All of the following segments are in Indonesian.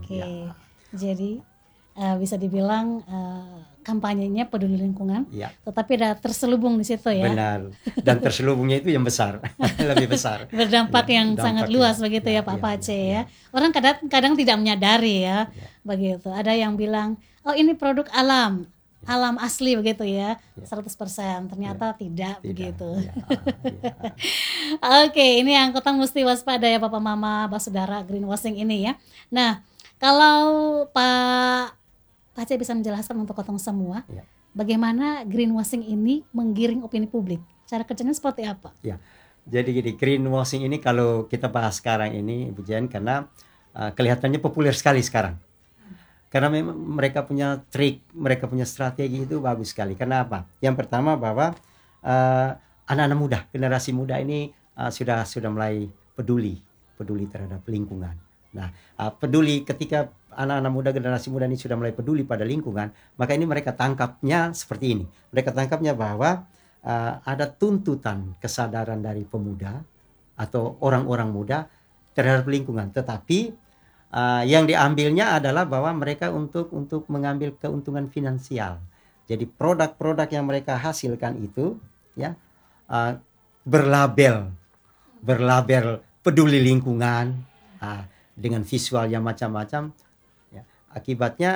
Oke. Jadi bisa dibilang kampanyenya peduli lingkungan, Ya, tetapi ada terselubung di situ ya. benar. Dan terselubungnya itu yang besar, lebih besar. Berdampak Ya, yang sangat dampaknya. luas begitu ya Pak Pace ya. Orang kadang tidak menyadari ya, Ya, begitu. Ada yang bilang, oh ini produk alam, alam asli begitu ya, ya, 100%. Ternyata tidak tidak. begitu. Ya, Oke, ini yang kita mesti waspada ya Bapak Mama, Saudara greenwashing ini ya. Nah, kalau Pak Pace bisa menjelaskan untuk kotong semua, ya. bagaimana greenwashing ini menggiring opini publik? Cara kerjanya seperti apa? Ya. Jadi gini, greenwashing ini kalau kita bahas sekarang ini, Ibu Jen, karena kelihatannya populer sekali sekarang. Karena memang mereka punya trik, mereka punya strategi itu bagus sekali. Karena apa? Yang pertama bahwa anak-anak muda, generasi muda ini sudah mulai peduli terhadap lingkungan. Nah, peduli ketika anak-anak muda, generasi muda ini sudah mulai peduli pada lingkungan, maka ini mereka tangkapnya seperti ini. Mereka tangkapnya bahwa ada tuntutan kesadaran dari pemuda atau orang-orang muda terhadap lingkungan, tetapi yang diambilnya adalah bahwa mereka untuk mengambil keuntungan finansial. Jadi produk-produk yang mereka hasilkan itu ya berlabel peduli lingkungan dengan visual yang macam-macam. Ya. Akibatnya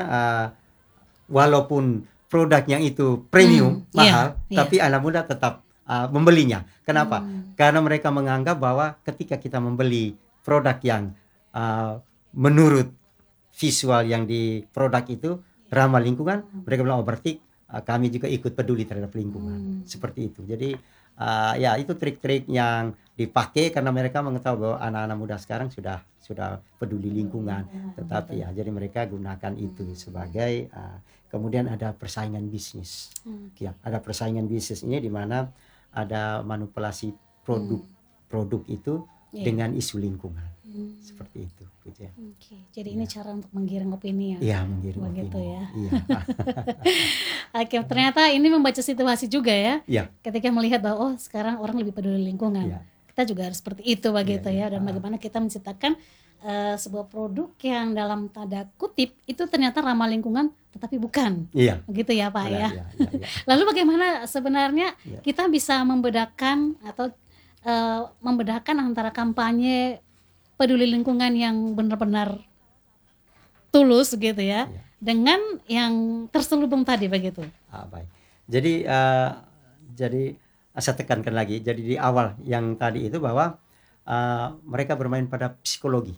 walaupun produknya itu premium mahal, tapi anak muda tetap membelinya. Kenapa? Karena mereka menganggap bahwa ketika kita membeli produk yang menurut visual yang di produk itu ramah lingkungan, mereka bilang, oh berarti kami juga ikut peduli terhadap lingkungan. Seperti itu. Jadi ya itu trik-trik yang dipakai karena mereka mengetahui bahwa anak-anak muda sekarang sudah peduli lingkungan. Tetapi ya jadi mereka gunakan itu sebagai kemudian ada persaingan bisnis. Ya, ada persaingan bisnis ini di mana ada manipulasi produk itu dengan isu lingkungan. Seperti itu, gitu ya. Jadi ini cara untuk menggiring opini ya. Iya, menggiring begitu opini. Ya. Iya. Oke, ternyata ini membaca situasi juga ya. Iya. Ketika melihat bahwa sekarang orang lebih peduli lingkungan. Iya. Kita juga harus seperti itu begitu ya. Dan bagaimana kita menciptakan sebuah produk yang dalam tanda kutip itu ternyata ramah lingkungan tetapi bukan. Iya. Begitu ya, Pak ya. Iya. Lalu bagaimana sebenarnya kita bisa membedakan atau membedakan antara kampanye peduli lingkungan yang benar-benar tulus gitu ya, dengan yang terselubung tadi begitu. Baik. Jadi saya tekankan lagi. Jadi di awal yang tadi itu bahwa mereka bermain pada psikologi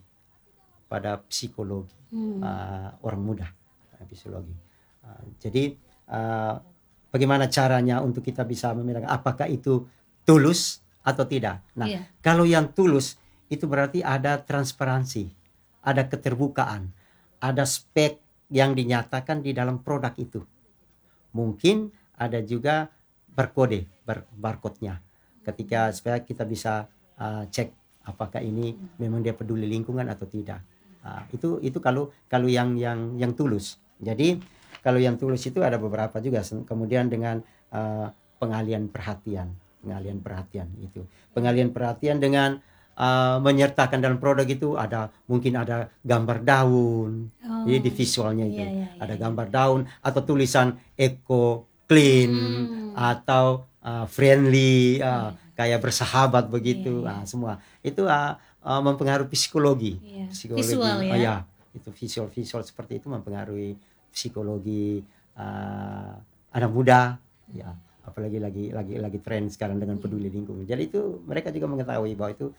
orang muda, psikologi. Jadi bagaimana caranya untuk kita bisa membedakan apakah itu tulus atau tidak. Nah, kalau yang tulus itu berarti ada transparansi, ada keterbukaan, ada spek yang dinyatakan di dalam produk itu. Mungkin ada juga barcode-nya. Ketika supaya kita bisa cek apakah ini memang dia peduli lingkungan atau tidak. Itu kalau yang tulus. Jadi kalau yang tulus itu ada beberapa juga. Kemudian dengan pengalian perhatian itu. Pengalian perhatian dengan menyertakan dalam produk itu mungkin ada gambar daun, jadi di visualnya itu ada gambar daun atau tulisan eco clean atau friendly, kayak bersahabat begitu. Semua itu mempengaruhi psikologi. Visual ya. Itu visual seperti itu mempengaruhi psikologi anak muda ya. Apalagi lagi tren sekarang dengan peduli lingkungan. Jadi itu mereka juga mengetahui bahwa itu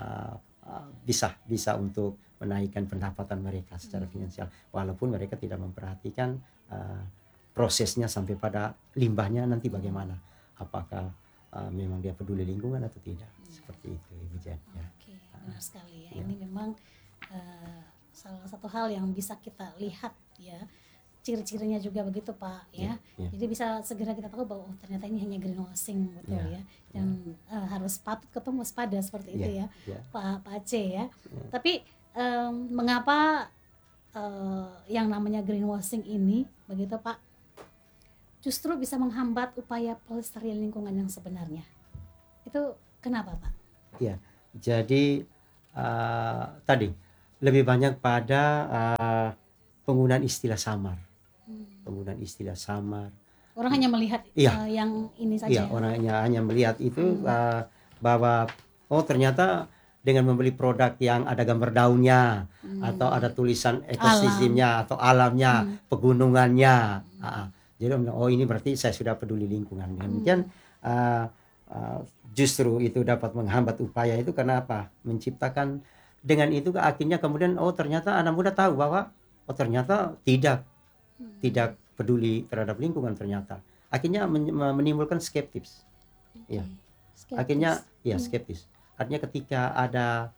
bisa untuk menaikkan pendapatan mereka secara finansial, walaupun mereka tidak memperhatikan prosesnya sampai pada limbahnya nanti bagaimana, apakah memang dia peduli lingkungan atau tidak. Seperti itu, Ibu Jen. Oke, benar sekali ya. Ini memang salah satu hal yang bisa kita lihat ya. Ciri-cirinya juga begitu Pak ya. Jadi bisa segera kita tahu bahwa ternyata ini hanya greenwashing betul ya. Dan harus patut ketemu waspada seperti itu ya. Pak Aceh ya. Tapi mengapa yang namanya greenwashing ini begitu Pak justru bisa menghambat upaya pelestarian lingkungan yang sebenarnya? Itu kenapa Pak? Ya. Jadi tadi lebih banyak pada penggunaan istilah samar, penggunaan istilah samar. Orang hanya melihat Iya. yang ini Iya, saja. orang hanya melihat itu bahwa oh ternyata dengan membeli produk yang ada gambar daunnya atau ada tulisan ekosistemnya atau alamnya, pegunungannya. Jadi oh ini berarti saya sudah peduli lingkungan. Demikian justru itu dapat menghambat upaya itu karena apa? Menciptakan dengan itu akhirnya kemudian oh ternyata anak muda tahu bahwa oh ternyata tidak peduli terhadap lingkungan ternyata. Akhirnya menimbulkan skeptis. Ya. Akhirnya ya skeptis. Artinya ketika ada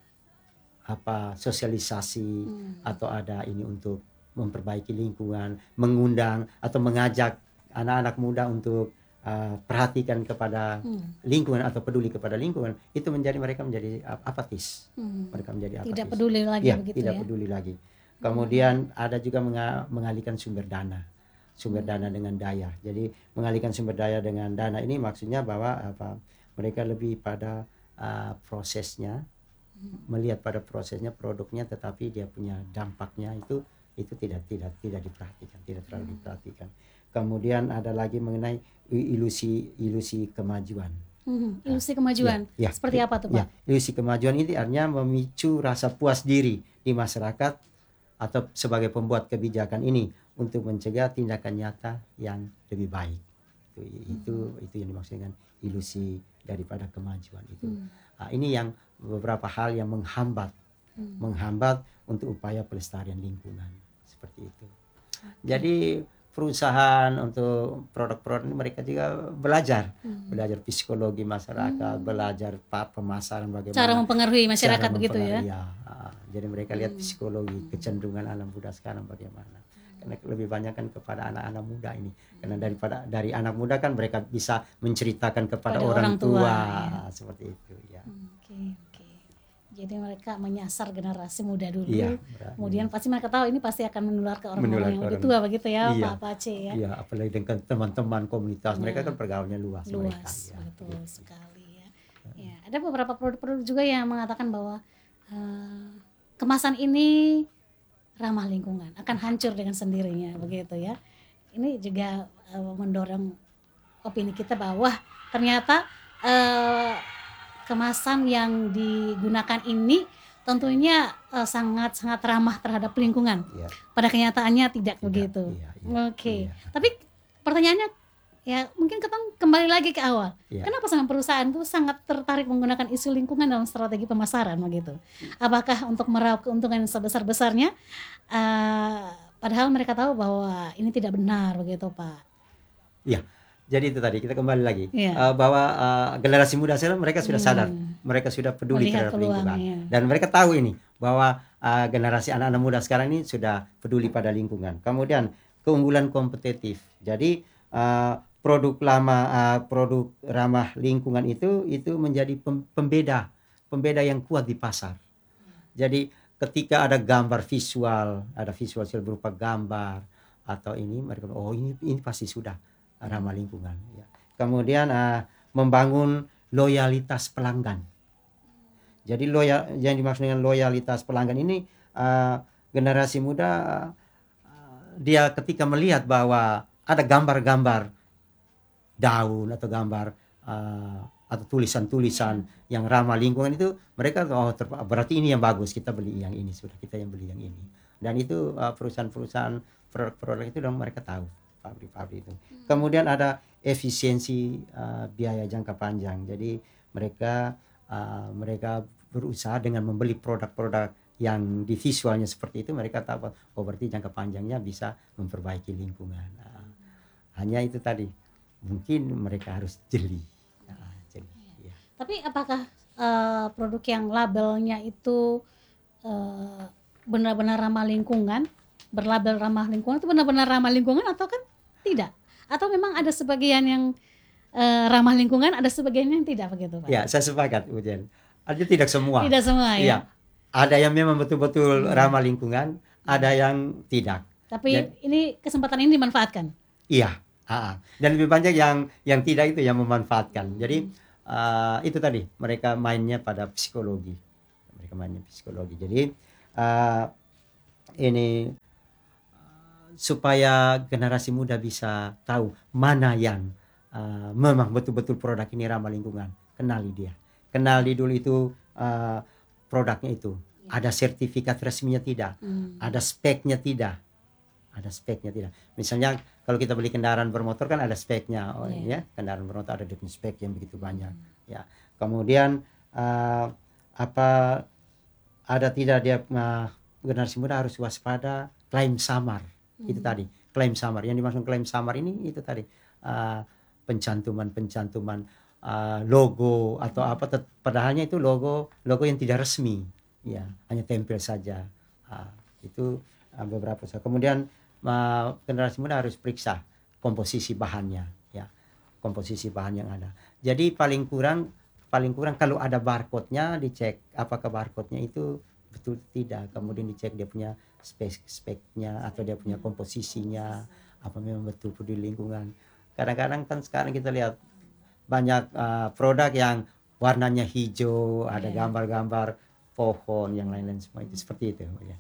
sosialisasi atau ada ini untuk memperbaiki lingkungan, mengundang atau mengajak anak-anak muda untuk perhatikan kepada lingkungan atau peduli kepada lingkungan, itu mereka menjadi apatis. Mereka menjadi apatis. Tidak peduli lagi ya, begitu tidak ya. peduli lagi. Kemudian ada juga mengalihkan sumber dana dengan daya. Jadi mengalihkan sumber daya dengan dana ini maksudnya bahwa mereka lebih pada prosesnya, melihat pada prosesnya, produknya, tetapi dia punya dampaknya itu tidak diperhatikan, tidak terlalu diperhatikan. Kemudian ada lagi mengenai ilusi kemajuan. Ilusi kemajuan. Ya, seperti apa tuh Pak? Ya, ilusi kemajuan ini artinya memicu rasa puas diri di masyarakat atau sebagai pembuat kebijakan ini untuk mencegah tindakan nyata yang lebih baik. Itu yang dimaksud dengan ilusi daripada kemajuan itu. Ini yang beberapa hal yang menghambat untuk upaya pelestarian lingkungan seperti itu. Jadi perusahaan untuk produk-produk ini mereka juga belajar psikologi masyarakat, belajar pemasaran bagaimana cara mempengaruhi masyarakat begitu ya. Jadi mereka lihat psikologi kecenderungan anak muda sekarang bagaimana. Karena lebih banyak kan kepada anak-anak muda ini. Karena dari anak muda kan mereka bisa menceritakan kepada orang tua ya. Seperti itu ya. Oke. Jadi mereka menyasar generasi muda dulu. Iya, kemudian pasti mereka tahu ini pasti akan menular ke orang-orang yang lebih tua begitu ya, Pak Pace ya. Iya, apalagi dengan teman-teman komunitas mereka kan pergaulannya luas mereka, ya. Betul sekali ya. Ya, ada beberapa produk-produk juga yang mengatakan bahwa kemasan ini ramah lingkungan, akan hancur dengan sendirinya begitu ya. Ini juga mendorong opini kita bahwa ternyata kemasan yang digunakan ini tentunya sangat-sangat ramah terhadap lingkungan. Ya. Pada kenyataannya tidak begitu. Oke. Tapi pertanyaannya ya mungkin kita kembali lagi ke awal. Ya. Kenapa sama perusahaan itu sangat tertarik menggunakan isu lingkungan dalam strategi pemasaran begitu? Apakah untuk meraup keuntungan sebesar-besarnya? Padahal mereka tahu bahwa ini tidak benar begitu, Pak. Iya. Jadi itu tadi kita kembali lagi bahwa generasi muda sekarang mereka sudah sadar, mereka sudah peduli terhadap lingkungan dan mereka tahu ini bahwa generasi anak-anak muda sekarang ini sudah peduli pada lingkungan. Kemudian keunggulan kompetitif. Jadi produk ramah lingkungan itu menjadi pembeda yang kuat di pasar. Jadi ketika ada gambar visual, berupa gambar atau ini mereka ini pasti sudah ramah lingkungan. Ya. Kemudian membangun loyalitas pelanggan. Jadi yang dimaksud dengan loyalitas pelanggan ini generasi muda dia ketika melihat bahwa ada gambar-gambar daun atau gambar atau tulisan-tulisan yang ramah lingkungan itu mereka berarti ini yang bagus, kita beli yang ini, sudah kita yang beli yang ini. Dan itu perusahaan-perusahaan produk itu dong mereka tahu. Pabrik-pabrik itu. Kemudian ada efisiensi biaya jangka panjang. Jadi mereka berusaha dengan membeli produk-produk yang di visualnya seperti itu, mereka tahu berarti jangka panjangnya bisa memperbaiki lingkungan. Hanya itu tadi, mungkin mereka harus jeli. Ya. Tapi apakah produk yang labelnya itu benar-benar ramah lingkungan, berlabel ramah lingkungan itu benar-benar ramah lingkungan atau kan tidak? Atau memang ada sebagian yang ramah lingkungan, ada sebagian yang tidak begitu, Pak? Ya, saya sepakat, Bu Jen. Artinya tidak semua. Tidak semua ya. Ada yang memang betul-betul ramah lingkungan, ada yang tidak. Tapi ini kesempatan ini dimanfaatkan. Iya. Dan lebih banyak yang tidak itu yang memanfaatkan. Jadi itu tadi mereka mainnya pada psikologi. Jadi uh, ini supaya generasi muda bisa tahu mana yang memang betul-betul produk ini ramah lingkungan. Kenali dulu itu produknya itu. Ada sertifikat resminya tidak, ada speknya tidak. Misalnya kalau kita beli kendaraan bermotor kan ada speknya, ya kendaraan bermotor ada definisi spek yang begitu banyak. Ya, kemudian apa ada tidak dia generasi muda harus waspada klaim samar. Itu tadi klaim samar. Yang dimaksud klaim samar ini itu tadi pencantuman logo atau apa, padahalnya itu logo yang tidak resmi, ya hanya tempel saja. Itu beberapa. Kemudian generasi muda harus periksa komposisi bahannya, ya komposisi bahan yang ada. Jadi paling kurang kalau ada barcode-nya dicek apakah barcode-nya itu betul tidak, kemudian dicek dia punya speknya atau dia punya komposisinya apa memang betul peduli lingkungan. Kadang-kadang kan sekarang kita lihat banyak produk yang warnanya hijau, ada gambar-gambar pohon yang lain-lain semua itu seperti itu, ya.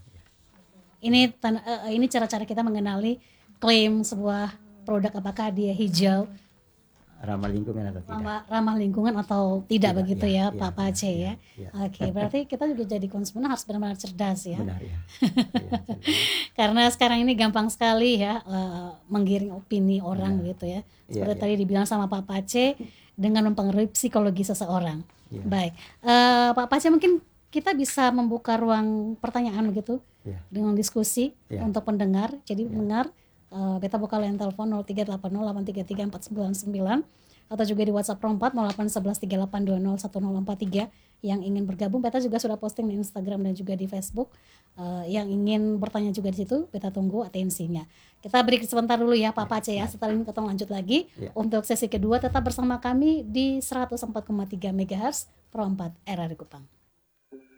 Ini cara-cara kita mengenali klaim sebuah produk, apakah dia hijau, ramah lingkungan atau tidak. Ramah lingkungan atau tidak begitu ya, Pak Pace ya. Oke, berarti kita juga jadi konsumen harus benar-benar cerdas ya. Benar ya. Karena sekarang ini gampang sekali ya menggiring opini orang gitu ya. Seperti tadi dibilang sama Pak Pace, dengan mempengaruhi psikologi seseorang. Baik, Pak Pace, mungkin kita bisa membuka ruang pertanyaan begitu dengan diskusi untuk pendengar. Jadi pendengar, beta buka line telepon 0380833499 atau juga di WhatsApp 04 081138201043 yang ingin bergabung. Beta juga sudah posting di Instagram dan juga di Facebook. Yang ingin bertanya juga di situ, beta tunggu atensinya. Kita break sebentar dulu ya Pak Pace ya. Setelah ini kita lanjut lagi untuk sesi kedua. Tetap bersama kami di 104,3 MHz Pro 4 RRI Kupang.